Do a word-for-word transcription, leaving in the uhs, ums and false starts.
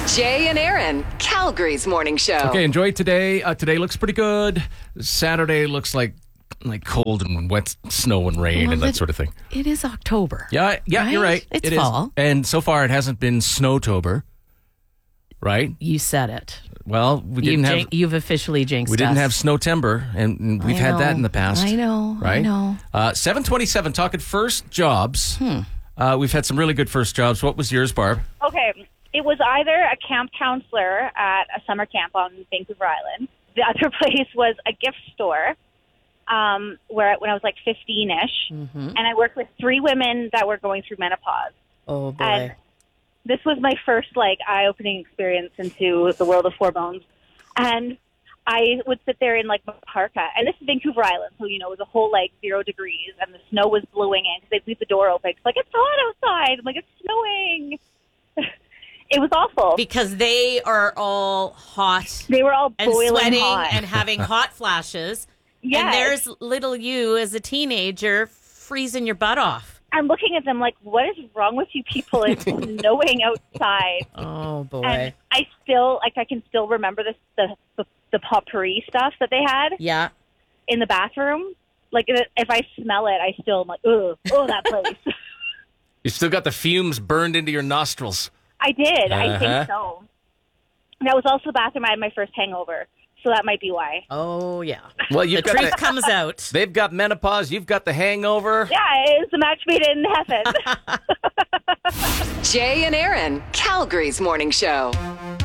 Jay and Aaron, Calgary's morning show. Okay, enjoy today. Uh, today looks pretty good. Saturday looks like like cold and wet snow and rain Well, and that it- sort of thing. It is October. Yeah, yeah, you're Right? right. It's It is. fall. And so far it hasn't been Snowtober, right? You said it. Well, we You've, didn't have jin- you've officially jinxed we didn't us. have Snowtember, and, and we've I had that know. in the past. I know. I right? know. Uh, seven twenty-seven. Talking first jobs. Hmm. Uh, we've had some really good first jobs. What was yours, Barb? Okay, it was either a camp counselor at a summer camp on Vancouver Island. The other place was a gift store, um, where when I was like fifteen-ish, Mm-hmm. and I worked with three women that were going through menopause. Oh, boy. And this was my first like eye-opening experience into the world of hormones. And I would sit there in like my parka, and this is Vancouver Island, so you know it was a whole like zero degrees, and the snow was blowing in because they'd leave the door open. It's like it's hot outside. I'm like it's snowing. It was awful. Because they are all hot They were all and boiling sweating hot. and having hot flashes. Yes. And there's little you as a teenager freezing your butt off. I'm looking at them like, what is wrong with you people? It's snowing outside. Oh, boy. And I still, like, I can still remember this, the, the, the potpourri stuff that they had Yeah. in the bathroom. Like, if I smell it, I still am like, ugh, oh, that place. You still got the fumes burned into your nostrils. I did. I Uh-huh. think so. And that was also the bathroom I had my first hangover. So that might be why. Oh, yeah. Well, The you've got truth the, comes out. they've got menopause. You've got the hangover. Yeah, it's a match made in heaven. Jay and Aaron, Calgary's morning show.